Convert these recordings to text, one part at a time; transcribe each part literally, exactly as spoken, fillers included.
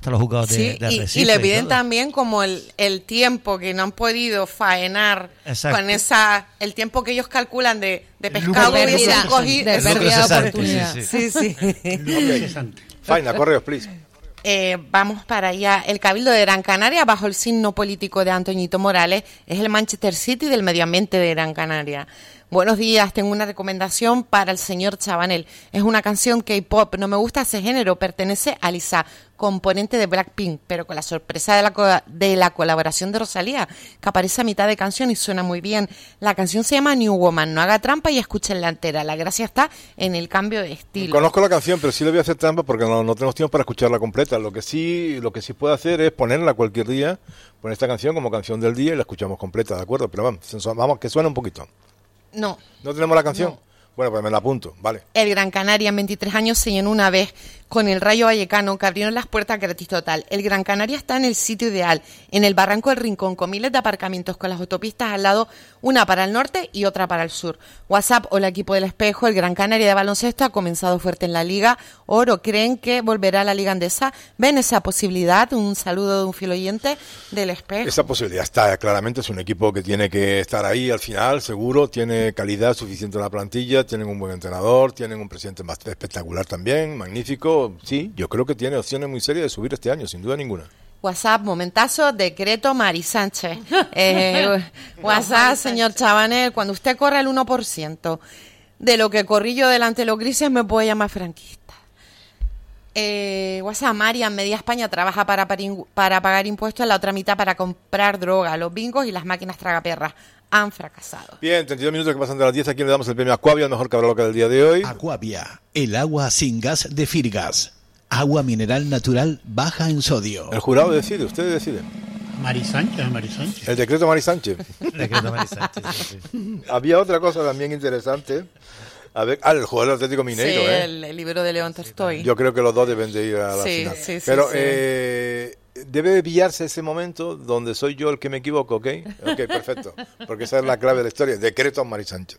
hasta los juzgados de, sí, de Arrecife. Y, y le piden y también como el, el tiempo que no han podido faenar. Exacto. Con esa el tiempo que ellos calculan de, de pescado que hubiesen cogido. De pérdida de oportunidad. Sí, sí. sí. Okay. Faina, correos, please. Eh, vamos para allá. El Cabildo de Gran Canaria, bajo el signo político de Antoñito Morales, es el Manchester City del medio ambiente de Gran Canaria. Buenos días, tengo una recomendación para el señor Chabanel. Es una canción K-pop, no me gusta ese género, pertenece a Lisa, componente de Blackpink, pero con la sorpresa de la, co- de la colaboración de Rosalía, que aparece a mitad de canción y suena muy bien. La canción se llama New Woman, no haga trampa y escúchenla entera. La gracia está en el cambio de estilo. Conozco la canción, pero sí le voy a hacer trampa porque no, no tenemos tiempo para escucharla completa. Lo que sí lo que sí puedo hacer es ponerla cualquier día, poner esta canción como canción del día y la escuchamos completa, ¿de acuerdo? Pero vamos, vamos que suene un poquito. No. ¿No tenemos la canción? No. Bueno, pues me la apunto, vale. El Gran Canaria en veintitrés años se llenó una vez con el Rayo Vallecano, que abrieron las puertas gratis total. El Gran Canaria está en el sitio ideal, en el Barranco del Rincón, con miles de aparcamientos, con las autopistas al lado, una para el norte y otra para el sur. WhatsApp, hola equipo del Espejo, el Gran Canaria de baloncesto ha comenzado fuerte en la Liga Oro. ¿Creen que volverá a la Liga Andesa? ¿Ven esa posibilidad? Un saludo de un fiel oyente del Espejo. Esa posibilidad está, claramente, es un equipo que tiene que estar ahí al final, seguro, tiene calidad suficiente en la plantilla, tienen un buen entrenador, tienen un presidente más espectacular también, magnífico. Sí, yo creo que tiene opciones muy serias de subir este año, sin duda ninguna. WhatsApp, momentazo, decreto Mari Sánchez. Eh, WhatsApp, señor Chabanel, cuando usted corre el uno por ciento de lo que corrí yo delante de los grises, me puede llamar franquista. Eh, WhatsApp, María, en Media España trabaja para, para pagar impuestos, la otra mitad para comprar droga. Los bingos y las máquinas tragaperras han fracasado. Bien, treinta y dos minutos que pasan de las diez. ¿A quién le damos el premio Aquavia, el mejor cabraloca del día de hoy? Aquavia, el agua sin gas de Firgas. Agua mineral natural baja en sodio. El jurado decide, ustedes deciden. Mari Sánchez, Mari Sánchez. El decreto Mari Sánchez. El decreto Mari Sánchez, sí, sí. Había otra cosa también interesante. A ver, ah, el jugador del Atlético Mineiro, sí, ¿eh? el, el libro de León Tolstoy. Yo creo que los dos deben de ir a la sí, final. Sí, sí, Pero sí. Eh, debe de pillarse ese momento donde soy yo el que me equivoco, ¿ok? Ok, perfecto. Porque esa es la clave de la historia. Decreto Mari Sánchez.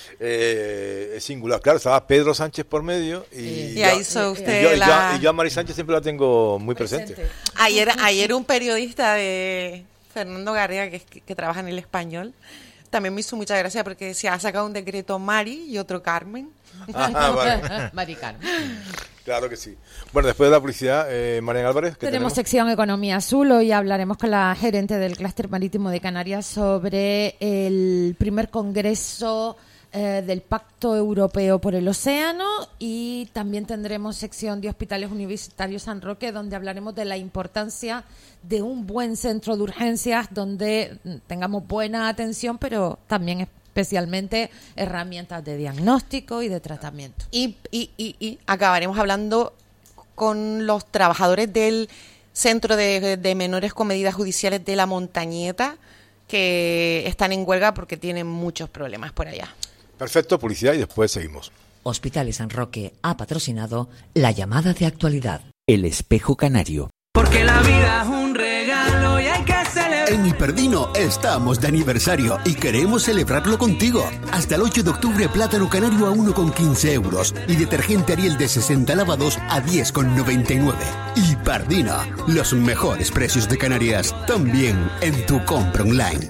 Eh, es singular. Claro, estaba Pedro Sánchez por medio y, y yo, ahí hizo usted y yo, la... y yo, y yo a Mari Sánchez siempre la tengo muy presente. presente. Ayer, ayer un periodista de Fernando Garriga, que, que, que trabaja en El Español, también me hizo mucha gracia porque decía, ha sacado un decreto Mari y otro Carmen. Ajá, vale. Mari Carmen. Claro que sí. Bueno, después de la publicidad, eh, Mariana Álvarez, ¿qué tenemos? Tenemos sección Economía Azul. Hoy hablaremos con la gerente del Clúster Marítimo de Canarias sobre el primer congreso eh, del Pacto Europeo por el Océano, y también tendremos sección de Hospitales Universitarios San Roque, donde hablaremos de la importancia de un buen centro de urgencias donde tengamos buena atención, pero también especialmente herramientas de diagnóstico y de tratamiento. Y, y, y, y acabaremos hablando con los trabajadores del Centro de, de Menores con Medidas Judiciales de La Montañeta, que están en huelga porque tienen muchos problemas por allá. Perfecto, publicidad y después seguimos. Hospitales San Roque ha patrocinado la llamada de actualidad. El Espejo Canario. Porque la vida es un regalo y hay que celebrar. En Hiperdino estamos de aniversario y queremos celebrarlo contigo. Hasta el ocho de octubre, plátano canario a uno con quince euros y detergente Ariel de sesenta lavados a diez con noventa y nueve. Hiperdino, los mejores precios de Canarias, también en tu compra online.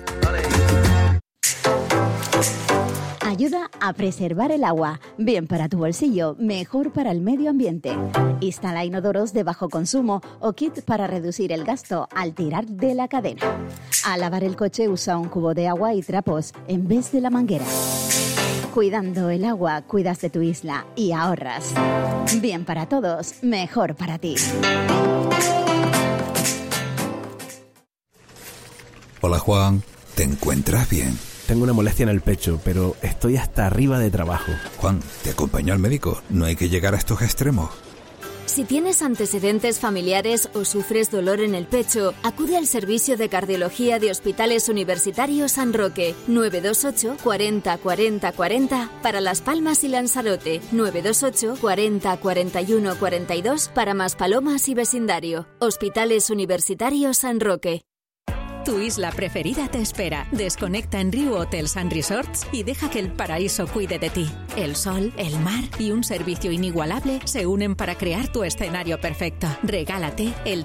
Ayuda a preservar el agua. Bien para tu bolsillo, mejor para el medio ambiente. Instala inodoros de bajo consumo o kit para reducir el gasto al tirar de la cadena. Al lavar el coche, usa un cubo de agua y trapos en vez de la manguera. Cuidando el agua, cuidas de tu isla y ahorras. Bien para todos, mejor para ti. Hola Juan, ¿te encuentras bien? Tengo una molestia en el pecho, pero estoy hasta arriba de trabajo. Juan, ¿te acompaño al médico? No hay que llegar a estos extremos. Si tienes antecedentes familiares o sufres dolor en el pecho, acude al servicio de cardiología de Hospitales Universitarios San Roque. nueve dos ocho, cuarenta, cuarenta, cuarenta para Las Palmas y Lanzarote. nueve dos ocho, cuarenta, cuarenta y uno, cuarenta y dos para Maspalomas y vecindario. Hospitales Universitarios San Roque. Tu isla preferida te espera. Desconecta en Riu Hotels and Resorts y deja que el paraíso cuide de ti. El sol, el mar y un servicio inigualable se unen para crear tu escenario perfecto. Regálate el